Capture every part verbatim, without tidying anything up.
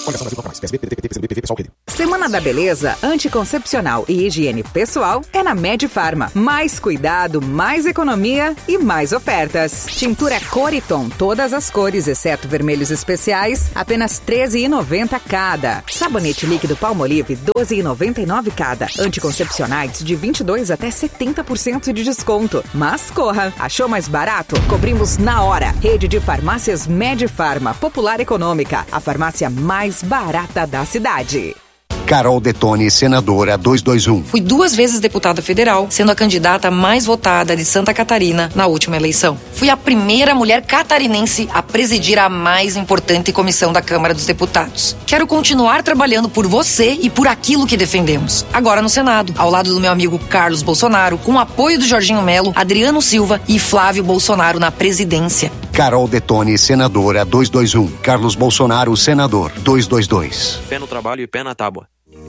Semana da Beleza, Anticoncepcional e Higiene Pessoal é na Medifarma. Mais cuidado, mais economia e mais ofertas. Tintura Coriton, todas as cores, exceto vermelhos especiais, apenas treze reais e noventa centavos cada. Sabonete líquido Palmolive, doze reais e noventa e nove centavos cada. Anticoncepcionais de vinte e dois até setenta por cento de desconto. Mas corra, achou mais barato? Cobrimos na hora. Rede de farmácias Medifarma, popular econômica, a farmácia mais barata da cidade. Carol Detoni, senadora duzentos e vinte e um. Fui duas vezes deputada federal, sendo a candidata mais votada de Santa Catarina na última eleição. Fui a primeira mulher catarinense a presidir a mais importante comissão da Câmara dos Deputados. Quero continuar trabalhando por você e por aquilo que defendemos. Agora no Senado, ao lado do meu amigo Carlos Bolsonaro, com o apoio do Jorginho Melo, Adriano Silva e Flávio Bolsonaro na presidência. Carol Detoni, senadora duzentos e vinte e um. Carlos Bolsonaro, senador duzentos e vinte e dois. Pé no trabalho e pé na tábua.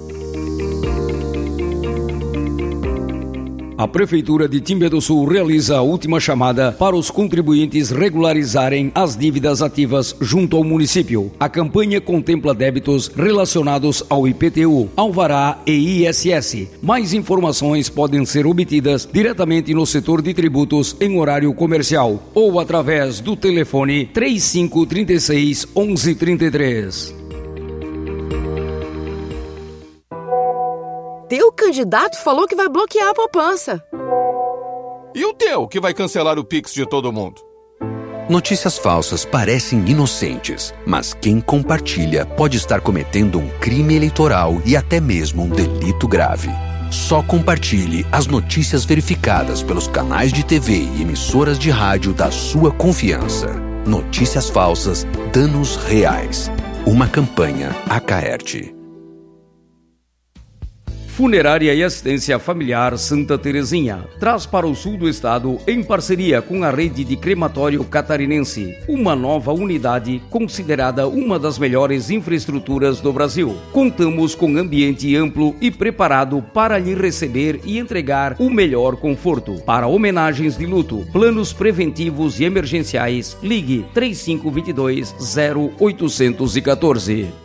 A Prefeitura de Timbé do Sul realiza a última chamada para os contribuintes regularizarem as dívidas ativas junto ao município. A campanha contempla débitos relacionados ao I P T U, Alvará e I S S. Mais informações podem ser obtidas diretamente no setor de tributos em horário comercial ou através do telefone trinta e cinco, trinta e seis, onze, trinta e três. Teu candidato falou que vai bloquear a poupança. E o teu, que vai cancelar o Pix de todo mundo? Notícias falsas parecem inocentes, mas quem compartilha pode estar cometendo um crime eleitoral e até mesmo um delito grave. Só compartilhe as notícias verificadas pelos canais de T V e emissoras de rádio da sua confiança. Notícias falsas, danos reais. Uma campanha Acaerte. Funerária e Assistência Familiar Santa Terezinha traz para o sul do estado, em parceria com a rede de crematório catarinense, uma nova unidade considerada uma das melhores infraestruturas do Brasil. Contamos com ambiente amplo e preparado para lhe receber e entregar o melhor conforto. Para homenagens de luto, planos preventivos e emergenciais, ligue três cinco dois dois, zero oito um quatro.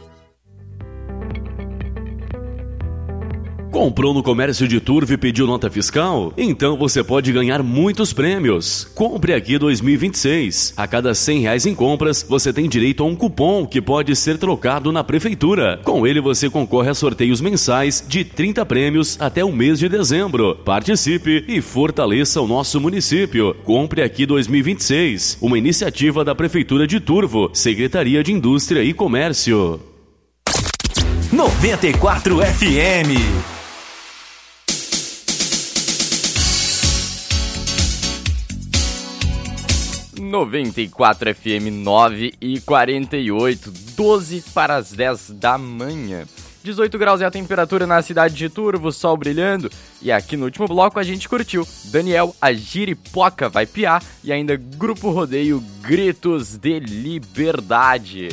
Comprou no comércio de Turvo e pediu nota fiscal? Então você pode ganhar muitos prêmios. Compre aqui dois mil e vinte e seis. A cada cem reais em compras, você tem direito a um cupom que pode ser trocado na prefeitura. Com ele você concorre a sorteios mensais de trinta prêmios até o mês de dezembro. Participe e fortaleça o nosso município. Compre aqui dois mil e vinte e seis. Uma iniciativa da Prefeitura de Turvo, Secretaria de Indústria e Comércio. noventa e quatro F M. noventa e quatro F M, nove e quarenta e oito, doze para as dez da manhã. dezoito graus é a temperatura na cidade de Turvo, sol brilhando. E aqui no último bloco a gente curtiu Daniel, a Giripoca vai piar e ainda Grupo Rodeio, Gritos de Liberdade.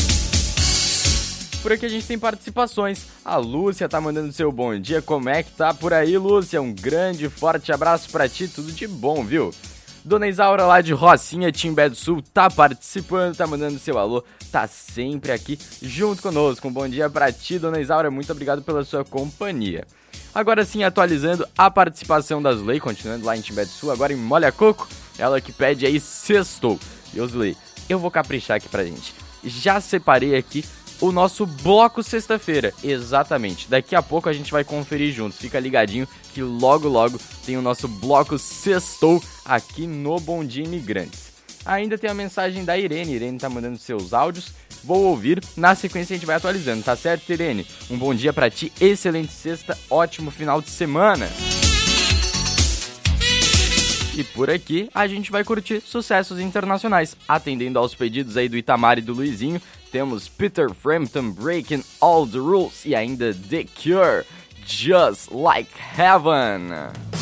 Por aqui a gente tem participações. A Lúcia tá mandando seu bom dia. Como é que tá por aí, Lúcia? Um grande, forte abraço pra ti, tudo de bom, viu? Dona Isaura lá de Rocinha, Timbé do Sul, tá participando, tá mandando seu alô, tá sempre aqui junto conosco. Um bom dia pra ti, Dona Isaura, muito obrigado pela sua companhia. Agora sim, atualizando a participação da Zulei, continuando lá em Timbé do Sul, agora em Molha Coco, ela que pede aí sextou. E ô Zulei, eu vou caprichar aqui pra gente. Já separei aqui o nosso bloco sexta-feira, exatamente. Daqui a pouco a gente vai conferir juntos, fica ligadinho que logo logo tem o nosso bloco sextou aqui no Bom Dia Imigrantes. Ainda tem a mensagem da Irene, Irene tá mandando seus áudios, vou ouvir, na sequência a gente vai atualizando, tá certo, Irene? Um bom dia pra ti, excelente sexta, ótimo final de semana. E por aqui a gente vai curtir sucessos internacionais, atendendo aos pedidos aí do Itamar e do Luizinho. Temos Peter Frampton, Breaking All the Rules e ainda The Cure, Just Like Heaven.